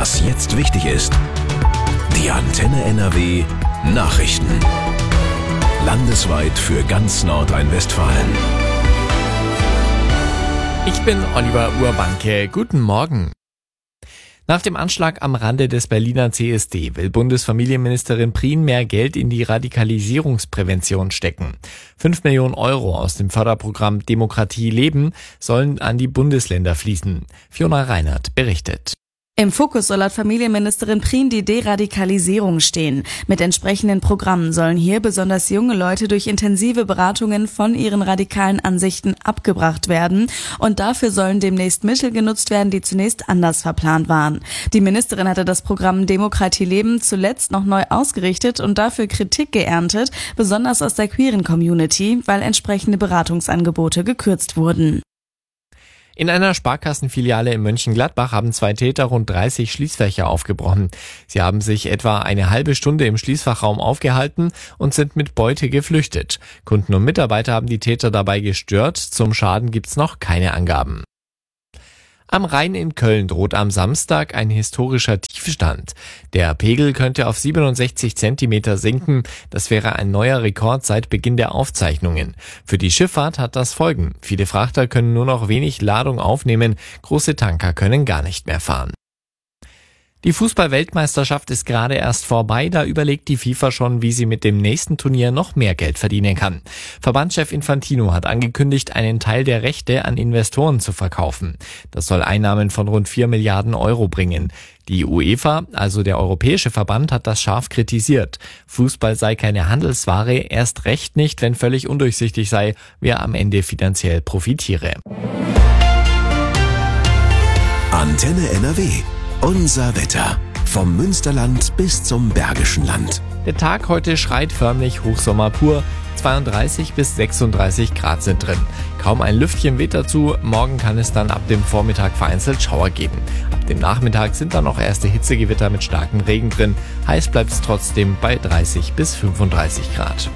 Was jetzt wichtig ist. Die Antenne NRW Nachrichten. Landesweit für ganz Nordrhein-Westfalen. Ich bin Oliver Urbanke. Guten Morgen. Nach dem Anschlag am Rande des Berliner CSD will Bundesfamilienministerin Prien mehr Geld in die Radikalisierungsprävention stecken. 5 Millionen Euro aus dem Förderprogramm Demokratie leben sollen an die Bundesländer fließen. Fiona Reinhardt berichtet. Im Fokus soll laut Familienministerin Prien die Deradikalisierung stehen. Mit entsprechenden Programmen sollen hier besonders junge Leute durch intensive Beratungen von ihren radikalen Ansichten abgebracht werden. Und dafür sollen demnächst Mittel genutzt werden, die zunächst anders verplant waren. Die Ministerin hatte das Programm Demokratie leben zuletzt noch neu ausgerichtet und dafür Kritik geerntet, besonders aus der queeren Community, weil entsprechende Beratungsangebote gekürzt wurden. In einer Sparkassenfiliale in Mönchengladbach haben 2 Täter rund 30 Schließfächer aufgebrochen. Sie haben sich etwa eine halbe Stunde im Schließfachraum aufgehalten und sind mit Beute geflüchtet. Kunden und Mitarbeiter haben die Täter dabei gestört. Zum Schaden gibt's noch keine Angaben. Am Rhein in Köln droht am Samstag ein historischer Tiefstand. Der Pegel könnte auf 67 Zentimeter sinken. Das wäre ein neuer Rekord seit Beginn der Aufzeichnungen. Für die Schifffahrt hat das Folgen. Viele Frachter können nur noch wenig Ladung aufnehmen. Große Tanker können gar nicht mehr fahren. Die Fußball-Weltmeisterschaft ist gerade erst vorbei, da überlegt die FIFA schon, wie sie mit dem nächsten Turnier noch mehr Geld verdienen kann. Verbandschef Infantino hat angekündigt, einen Teil der Rechte an Investoren zu verkaufen. Das soll Einnahmen von rund 4 Milliarden Euro bringen. Die UEFA, also der Europäische Verband, hat das scharf kritisiert. Fußball sei keine Handelsware, erst recht nicht, wenn völlig undurchsichtig sei, wer am Ende finanziell profitiere. Antenne NRW. Unser Wetter. Vom Münsterland bis zum Bergischen Land. Der Tag heute schreit förmlich Hochsommer pur. 32 bis 36 Grad sind drin. Kaum ein Lüftchen weht dazu. Morgen kann es dann ab dem Vormittag vereinzelt Schauer geben. Ab dem Nachmittag sind dann auch erste Hitzegewitter mit starkem Regen drin. Heiß bleibt es trotzdem bei 30 bis 35 Grad.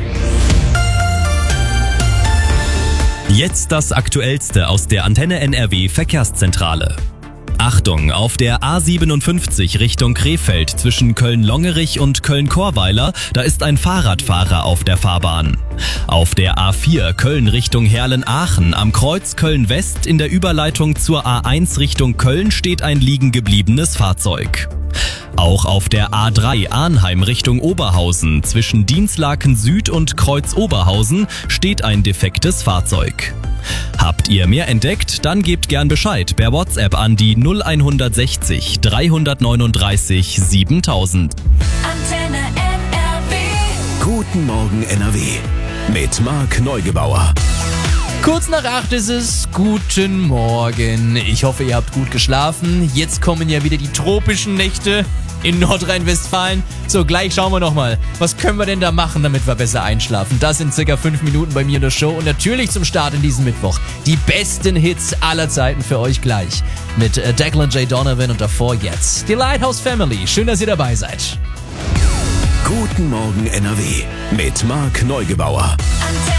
Jetzt das Aktuellste aus der Antenne NRW Verkehrszentrale. Achtung, auf der A57 Richtung Krefeld zwischen Köln-Longerich und Köln-Chorweiler, da ist ein Fahrradfahrer auf der Fahrbahn. Auf der A4 Köln Richtung Herlen-Aachen am Kreuz Köln-West in der Überleitung zur A1 Richtung Köln steht ein liegen gebliebenes Fahrzeug. Auch auf der A3 Arnheim Richtung Oberhausen zwischen Dinslaken Süd und Kreuz Oberhausen steht ein defektes Fahrzeug. Habt ihr mehr entdeckt? Dann gebt gern Bescheid per WhatsApp an die 0160 339 7000. Antenne NRW. Guten Morgen NRW. Mit Marc Neugebauer. Kurz nach 8 ist es. Guten Morgen. Ich hoffe, ihr habt gut geschlafen. Jetzt kommen ja wieder die tropischen Nächte in Nordrhein-Westfalen. So, gleich schauen wir nochmal. Was können wir denn da machen, damit wir besser einschlafen? Das sind circa 5 Minuten bei mir in der Show. Und natürlich zum Start in diesem Mittwoch die besten Hits aller Zeiten für euch gleich. Mit Declan J. Donovan und davor jetzt die Lighthouse Family. Schön, dass ihr dabei seid. Guten Morgen NRW. Mit Marc Neugebauer. Antenne